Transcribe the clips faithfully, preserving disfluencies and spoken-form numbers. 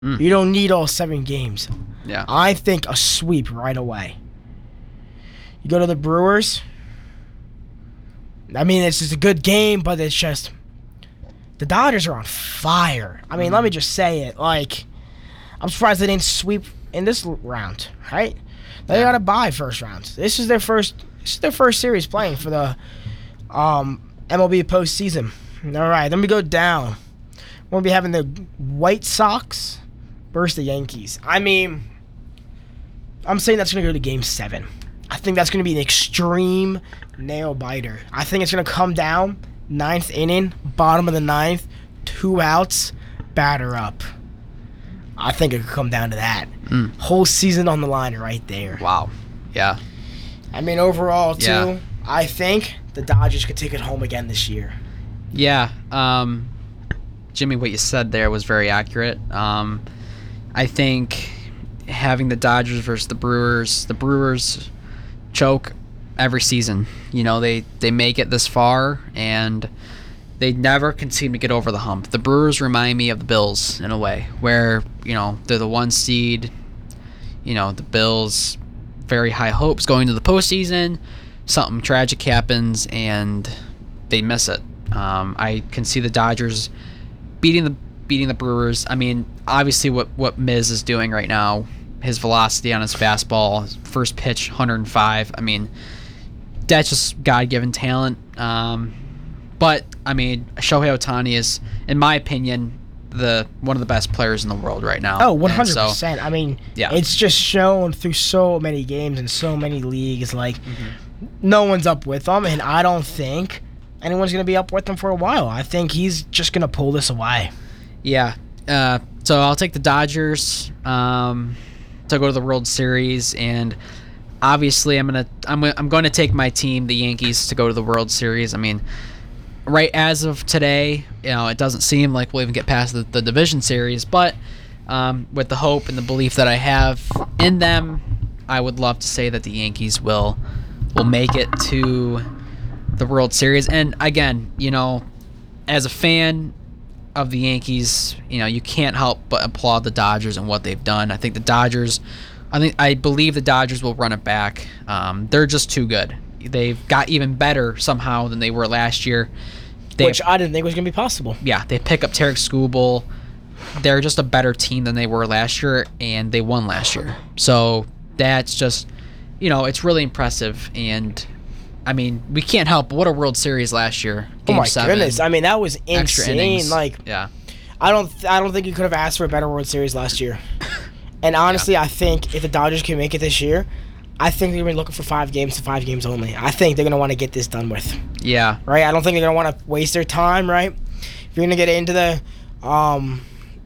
Mm. You don't need all seven games. Yeah. I think a sweep right away. You go to the Brewers. I mean, it's just a good game, but it's just the Dodgers are on fire. I mean, Mm-hmm. let me just say it. Like, I'm surprised they didn't sweep in this l- round, right? They Yeah. got to buy first round. This is their first. This is their first series playing for the um, M L B postseason. All right, then we go down. We'll be having the White Sox versus the Yankees. I mean, I'm saying that's going to go to Game Seven. I think that's going to be an extreme nail biter. I think it's going to come down ninth inning, bottom of the ninth, two outs, batter up. I think it could come down to that. Mm. Whole season on the line right there. Wow. Yeah. I mean, overall, too, Yeah. I think the Dodgers could take it home again this year. Yeah. Um, Jimmy, what you said there was very accurate. Um, I think having the Dodgers versus the Brewers, the Brewers choke every season. You know, they, they make it this far, and they never can seem to get over the hump. The Brewers remind me of the Bills in a way, where, you know, they're the one seed. You know, the Bills, very high hopes going to the postseason. Something tragic happens, and they miss it. Um, I can see the Dodgers beating the beating the Brewers. I mean, obviously, what what Miz is doing right now, his velocity on his fastball, his first pitch, one hundred five. I mean, that's just God-given talent. Um, but I mean, Shohei Ohtani is, in my opinion, the one of the best players in the world right now. Oh, one And hundred so- percent. I mean, Yeah. it's just shown through so many games and so many leagues. Like, no one's up with him, and I don't think anyone's going to be up with him for a while. I think he's just going to pull this away. Yeah. Uh, so I'll take the Dodgers um, to go to the World Series, and obviously I'm gonna I'm I'm going to take my team, the Yankees, to go to the World Series. I mean, right as of today, you know, it doesn't seem like we'll even get past the, the division series, but um, with the hope and the belief that I have in them, I would love to say that the Yankees will will make it to the World Series. And again, you know, as a fan of the Yankees, you know, you can't help but applaud the Dodgers and what they've done. I think the Dodgers, I think I believe the Dodgers will run it back. Um, they're just too good. They've got even better somehow than they were last year. They, Which I didn't think was going to be possible. yeah, they pick up Tarek Skubal. They're just a better team than they were last year, and they won last year. So that's just, you know, it's really impressive. And I mean, we can't help. What a World Series last year. Game Oh my seven, goodness! I mean, that was extra insane. innings. Like, yeah, I don't, th- I don't think you could have asked for a better World Series last year. And honestly, I think if the Dodgers can make it this year, I think they're gonna be looking for five games to five games only. I think they're gonna want to get this done with, yeah, right? I don't think they're gonna want to waste their time, right? If you're gonna get into the um,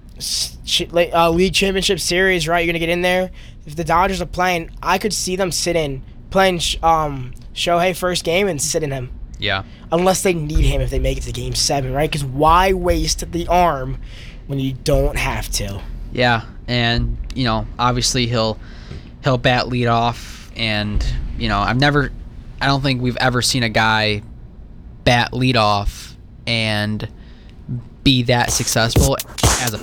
sh- uh, league championship series, right? You're gonna get in there. If the Dodgers are playing, I could see them sitting playing sh- um, Shohei first game and sitting him. yeah. Unless they need him if they make it to game seven, right? Because why waste the arm when you don't have to? Yeah, and you know, obviously he'll he'll bat lead off, and you know, I've never, I don't think we've ever seen a guy bat lead off and be that successful as a